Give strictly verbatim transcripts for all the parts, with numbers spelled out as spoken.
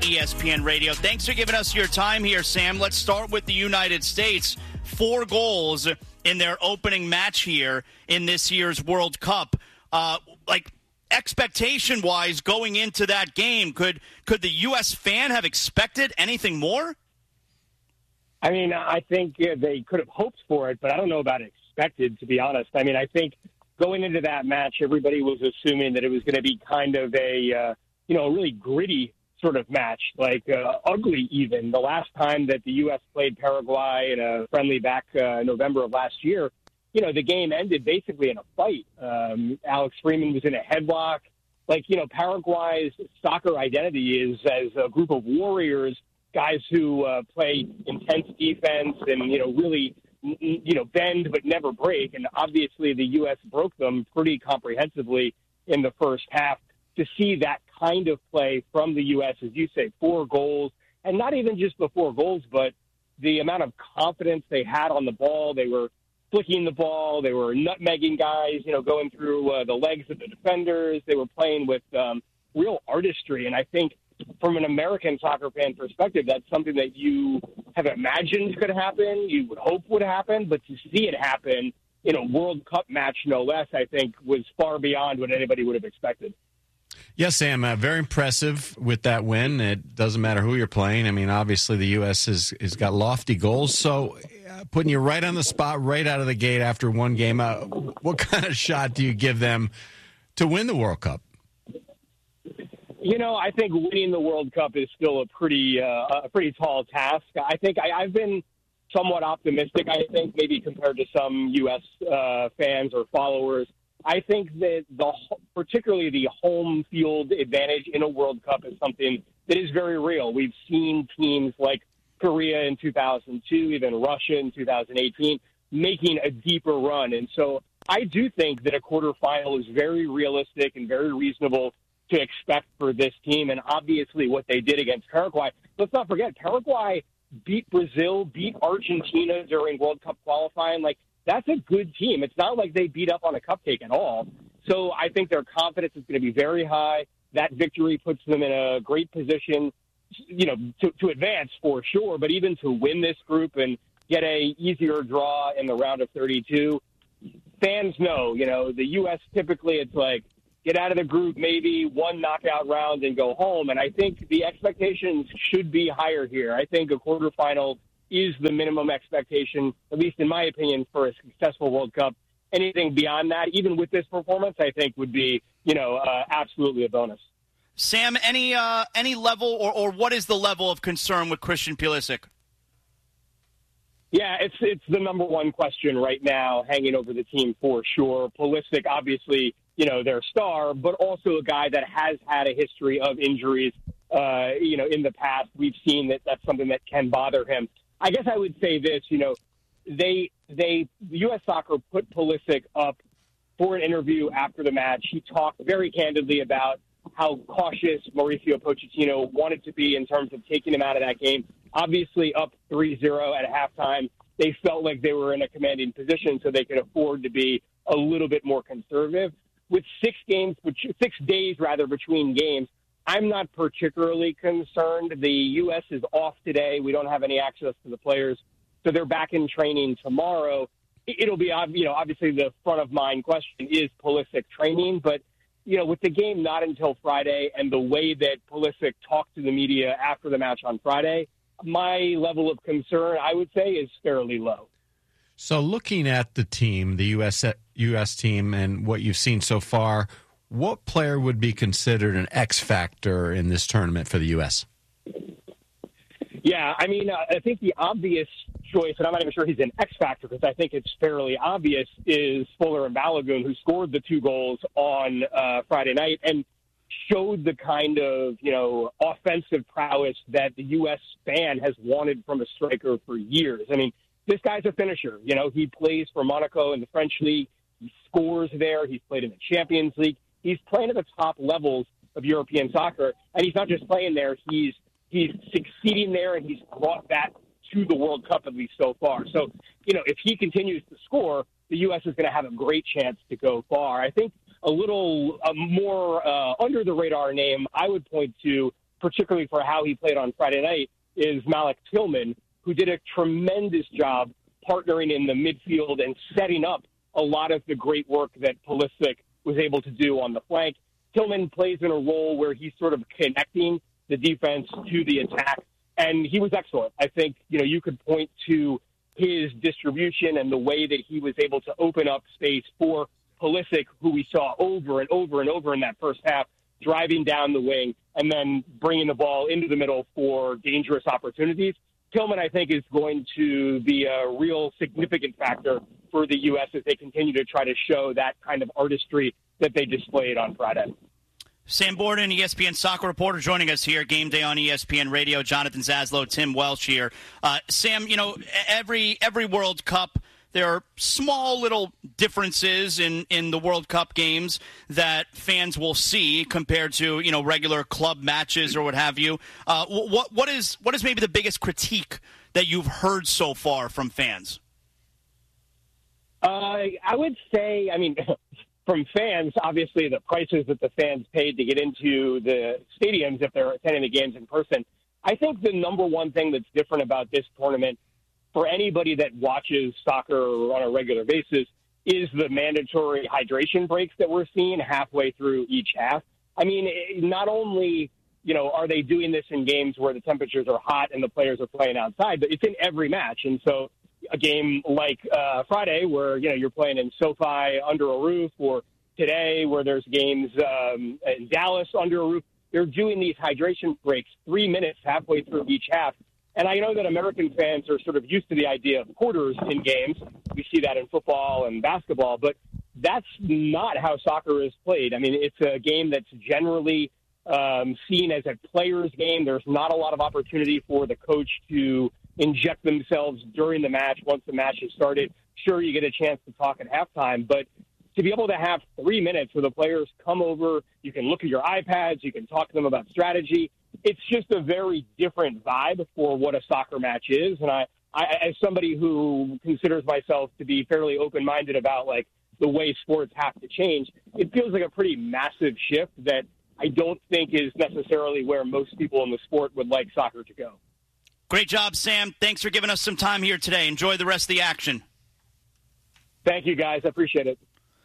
E S P N Radio. Thanks for giving us your time here, Sam. Let's start with the United States. Four goals in their opening match here in this year's World Cup. Uh, like, expectation-wise, going into that game, could could the U S fan have expected anything more? I mean, I think yeah, they could have hoped for it, but I don't know about expected, to be honest. I mean, I think going into that match, everybody was assuming that it was going to be kind of a, uh, you know, a really gritty sort of match, like uh, ugly even. The last time that the U S played Paraguay in a friendly back uh, November of last year, you know, the game ended basically in a fight. Um, Alex Freeman was in a headlock. Like, you know, Paraguay's soccer identity is as a group of warriors, guys who uh, play intense defense and, you know, really, you know, bend but never break. And obviously the U S broke them pretty comprehensively in the first half. To see that kind of play from the U S, as you say, four goals, and not even just the four goals, but the amount of confidence they had on the ball. They were flicking the ball. They were nutmegging guys, you know, going through uh, the legs of the defenders. They were playing with um, real artistry. And I think from an American soccer fan perspective, that's something that you have imagined could happen, you would hope would happen, but to see it happen in a World Cup match, no less, I think was far beyond what anybody would have expected. Yes, Sam, uh, very impressive with that win. It doesn't matter who you're playing. I mean, obviously the U S has, has got lofty goals. So uh, putting you right on the spot, right out of the gate after one game, uh, what kind of shot do you give them to win the World Cup? You know, I think winning the World Cup is still a pretty uh, a pretty tall task. I think I, I've been somewhat optimistic, I think, maybe compared to some U S uh, fans or followers. I think that the particularly the home field advantage in a World Cup is something that is very real. We've seen teams like Korea in two thousand two, even Russia in two thousand eighteen, making a deeper run. And so I do think that a quarterfinal is very realistic and very reasonable to expect for this team. And obviously what they did against Paraguay. Let's not forget, Paraguay beat Brazil, beat Argentina during World Cup qualifying. Like, that's a good team. It's not like they beat up on a cupcake at all. So I think their confidence is going to be very high. That victory puts them in a great position, you know, to, to advance for sure, but even to win this group and get a easier draw in the round of thirty-two. Fans know, you know, the U S typically it's like get out of the group, maybe one knockout round and go home. And I think the expectations should be higher here. I think a quarterfinal is the minimum expectation, at least in my opinion, for a successful World Cup. Anything beyond that, even with this performance, I think would be, you know, uh, absolutely a bonus. Sam, any uh, any level or, or what is the level of concern with Christian Pulisic? Yeah, it's it's the number one question right now, hanging over the team for sure. Pulisic, obviously, you know, their star, but also a guy that has had a history of injuries, uh, you know, in the past. We've seen that that's something that can bother him. I guess I would say this, you know, they, they, U S Soccer put Pulisic up for an interview after the match. He talked very candidly about how cautious Mauricio Pochettino wanted to be in terms of taking him out of that game. Obviously up three zero at halftime. They felt like they were in a commanding position so they could afford to be a little bit more conservative. With six games, six days rather between games, I'm not particularly concerned. The U S is off today. We don't have any access to the players, so they're back in training tomorrow. It'll be, you know, obviously the front of mind question is Pulisic training, but, you know, with the game not until Friday and the way that Pulisic talked to the media after the match on Friday, my level of concern, I would say, is fairly low. So looking at the team, the U S U S team, and what you've seen so far, what player would be considered an X factor in this tournament for the U S? Yeah, I mean, uh, I think the obvious choice, and I'm not even sure he's an X factor because I think it's fairly obvious, is Fuller and Balogun, who scored the two goals on uh, Friday night and showed the kind of, you know, offensive prowess that the U S fan has wanted from a striker for years. I mean, this guy's a finisher. You know, he plays for Monaco in the French league. He scores there. He's played in the Champions League. He's playing at the top levels of European soccer, and he's not just playing there. He's he's succeeding there, and he's brought that to the World Cup, at least so far. So, you know, if he continues to score, the U S is going to have a great chance to go far. I think a little uh, more uh, under-the-radar name I would point to particularly for how he played on Friday night, is Malik Tillman, who did a tremendous job partnering in the midfield and setting up a lot of the great work that Pulisic was able to do on the flank. Tillman plays in a role where he's sort of connecting the defense to the attack, and he was excellent. I think, you know, you could point to his distribution and the way that he was able to open up space for Pulisic, who we saw over and over and over in that first half, driving down the wing and then bringing the ball into the middle for dangerous opportunities. Tillman, I think, is going to be a real significant factor for the U S as they continue to try to show that kind of artistry that they displayed on Friday. Sam Borden, E S P N soccer reporter, joining us here. Game day on E S P N Radio. Jonathan Zaslow, Tim Welsh here. Uh, Sam, you know, every every World Cup, there are small little differences in, in the World Cup games that fans will see compared to, you know, regular club matches or what have you. Uh, what what is what is maybe the biggest critique that you've heard so far from fans? Uh, I would say, I mean, from fans, obviously the prices that the fans paid to get into the stadiums if they're attending the games in person. I think the number one thing that's different about this tournament for anybody that watches soccer on a regular basis is the mandatory hydration breaks that we're seeing halfway through each half. I mean, not only, you know, are they doing this in games where the temperatures are hot and the players are playing outside, but it's in every match. And so a game like uh, Friday where, you know, you're playing in SoFi under a roof, or today where there's games um, in Dallas under a roof, they're doing these hydration breaks three minutes halfway through each half. And I know that American fans are sort of used to the idea of quarters in games. We see that in football and basketball, but that's not how soccer is played. I mean, it's a game that's generally um, seen as a player's game. There's not a lot of opportunity for the coach to inject themselves during the match once the match has started. Sure, you get a chance to talk at halftime, but to be able to have three minutes where the players come over, you can look at your iPads, you can talk to them about strategy. It's just a very different vibe for what a soccer match is. And I, I, as somebody who considers myself to be fairly open-minded about like the way sports have to change, it feels like a pretty massive shift that I don't think is necessarily where most people in the sport would like soccer to go. Great job, Sam. Thanks for giving us some time here today. Enjoy the rest of the action. Thank you, guys. I appreciate it.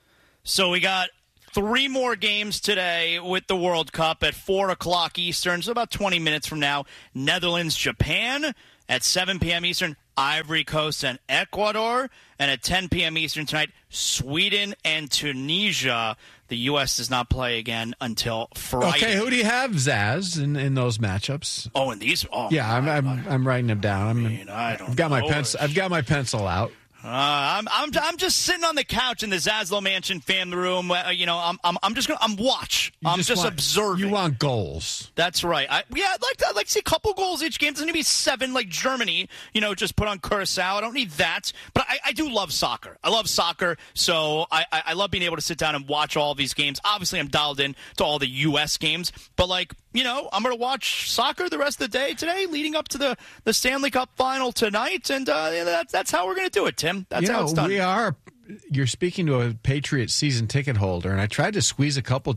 So we got three more games today with the World Cup at four o'clock Eastern, so about twenty minutes from now. Netherlands, Japan at seven p.m. Eastern. Ivory Coast and Ecuador. And at ten p.m. Eastern tonight, Sweden and Tunisia. The U S does not play again until Friday. Okay, who do you have, Zaz, in, in those matchups? Oh, and these? Oh, yeah, I'm, I'm I'm writing them down. I'm, I mean, I don't I've got know. my pencil. I've got my pencil out. Uh, I'm I'm I'm just sitting on the couch in the Zaslow Mansion family room. Uh, you know, I'm I'm I'm just gonna I'm watch. You I'm just, just want, observing. You want goals? That's right. I, yeah, I'd like to I'd like to see a couple goals each game. It doesn't need to be seven like Germany. You know, just put on Curacao. I don't need that. But I, I do love soccer. I love soccer. So I, I I love being able to sit down and watch all these games. Obviously, I'm dialed in to all the U S games. But like, you know, I'm going to watch soccer the rest of the day today, leading up to the, the Stanley Cup final tonight. And uh, that's, that's how we're going to do it, Tim. That's you how know, it's done. We are. You're speaking to a Patriots season ticket holder, and I tried to squeeze a couple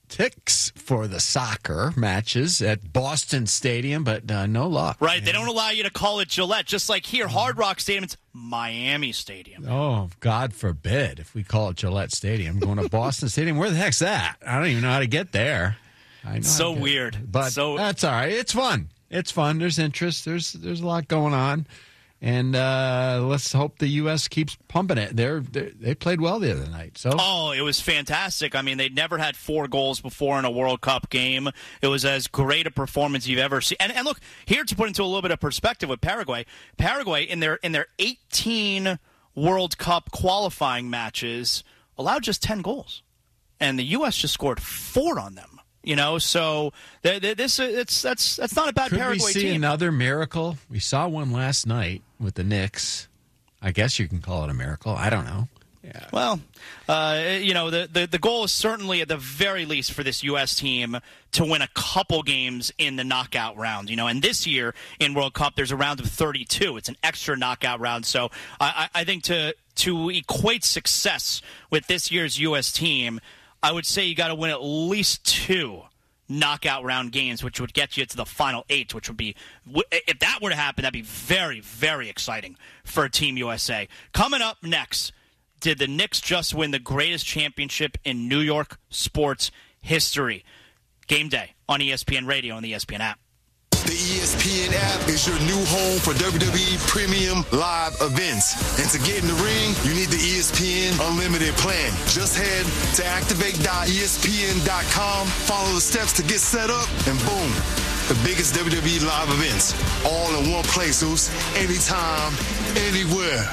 ticks for the soccer matches at Boston Stadium, but uh, no luck. Right. Man. They don't allow you to call it Gillette. Just like here, Hard Rock Stadium, it's Miami Stadium. Oh, God forbid if we call it Gillette Stadium. Going to Boston Stadium, where the heck's that? I don't even know how to get there. I know so weird. But so, that's all right. It's fun. It's fun. There's interest. There's there's a lot going on. And uh, let's hope the U S keeps pumping it. They're, they're they played well the other night. So oh, it was fantastic. I mean, they'd never had four goals before in a World Cup game. It was as great a performance you've ever seen. And, and look, here to put into a little bit of perspective with Paraguay, Paraguay in their in their eighteen World Cup qualifying matches allowed just ten goals, and the U S just scored four on them. You know, so th- th- this it's that's that's not a bad Could Paraguay team. Could we see team. another miracle? We saw one last night with the Knicks. I guess you can call it a miracle. I don't know. Yeah. Well, uh, you know, the, the the goal is certainly at the very least for this U S team to win a couple games in the knockout round. You know, and this year in World Cup there's a round of thirty-two. It's an extra knockout round. So I, I think to to equate success with this year's U S team, I would say you got to win at least two knockout round games, which would get you to the final eight, which would be, if that were to happen, that'd be very, very exciting for Team U S A. Coming up next, did the Knicks just win the greatest championship in New York sports history? Game day on E S P N Radio and the E S P N app. The E S P N app is your new home for W W E Premium Live events. And to get in the ring, you need the E S P N Unlimited plan. Just head to activate dot E S P N dot com, follow the steps to get set up, and boom, the biggest W W E live events, all in one place, Oos, anytime, anywhere.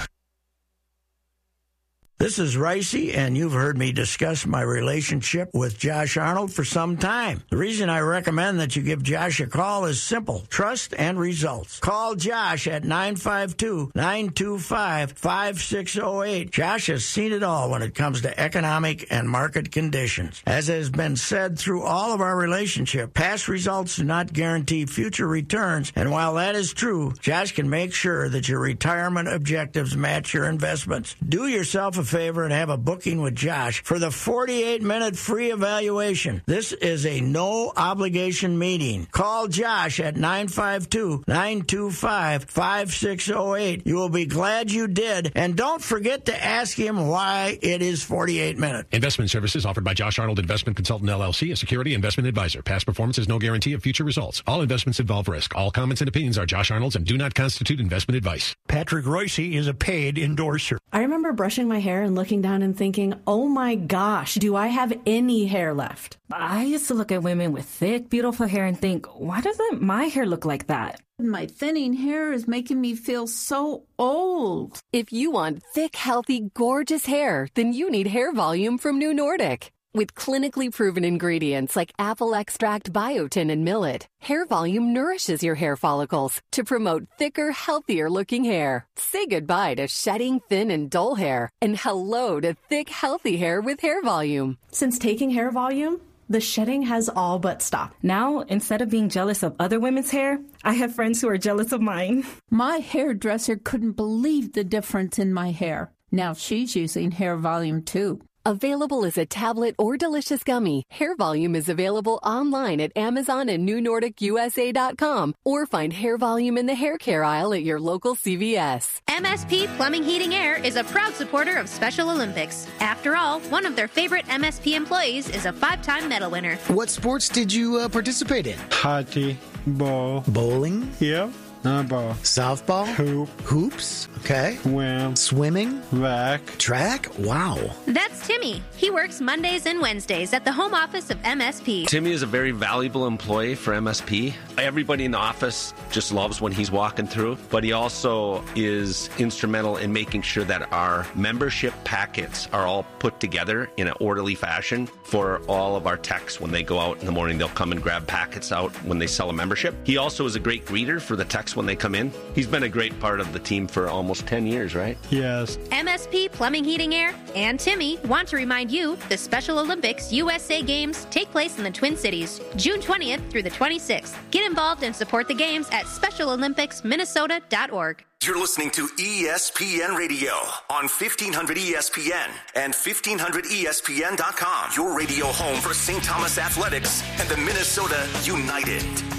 This is Ricey, and you've heard me discuss my relationship with Josh Arnold for some time. The reason I recommend that you give Josh a call is simple: trust and results. Call Josh at nine five two, nine two five, five six zero eight. Josh has seen it all when it comes to economic and market conditions. As has been said through all of our relationship, past results do not guarantee future returns, and while that is true, Josh can make sure that your retirement objectives match your investments. Do yourself a favor and have a booking with Josh for the forty-eight minute free evaluation. This is a no-obligation meeting. Call Josh at nine five two, nine two five, five six zero eight. You will be glad you did, and don't forget to ask him why it is forty-eight minutes. Investment services offered by Josh Arnold Investment Consultant, L L C, a security investment advisor. Past performance is no guarantee of future results. All investments involve risk. All comments and opinions are Josh Arnold's and do not constitute investment advice. Patrick Royce is a paid endorser. I remember brushing my hair and looking down and thinking, oh my gosh, do I have any hair left? I used to look at women with thick, beautiful hair and think, why doesn't my hair look like that? My thinning hair is making me feel so old. If you want thick, healthy, gorgeous hair, then you need Hair Volume from New Nordic. With clinically proven ingredients like apple extract, biotin, and millet, Hair Volume nourishes your hair follicles to promote thicker, healthier-looking hair. Say goodbye to shedding, thin, and dull hair, and hello to thick, healthy hair with Hair Volume. Since taking Hair Volume, the shedding has all but stopped. Now, instead of being jealous of other women's hair, I have friends who are jealous of mine. My hairdresser couldn't believe the difference in my hair. Now she's using Hair Volume too. Available as a tablet or delicious gummy, Hair Volume is available online at Amazon and New Nordic U S A dot com, or find Hair Volume in the hair care aisle at your local C V S. M S P Plumbing Heating Air is a proud supporter of Special Olympics. After all, one of their favorite M S P employees is a five-time medal winner. What sports did you uh, participate in? Hockey, ball, bowling. Yep. Ball. Softball? Hoop. Hoops? Okay. Swim. Swimming? Track. Track? Wow. That's Timmy. He works Mondays and Wednesdays at the home office of M S P. Timmy is a very valuable employee for M S P. Everybody in the office just loves when he's walking through, but he also is instrumental in making sure that our membership packets are all put together in an orderly fashion for all of our techs. When they go out in the morning, they'll come and grab packets out when they sell a membership. He also is a great greeter for the techs when they come in. He's been a great part of the team for almost ten years, right? Yes. M S P Plumbing Heating Air and Timmy want to remind you the Special Olympics U S A Games take place in the Twin Cities, June twentieth through the twenty-sixth. Get involved and support the games at special olympics minnesota dot org. You're listening to E S P N Radio on fifteen hundred E S P N and fifteen hundred E S P N dot com. Your radio home for Saint Thomas Athletics and the Minnesota United.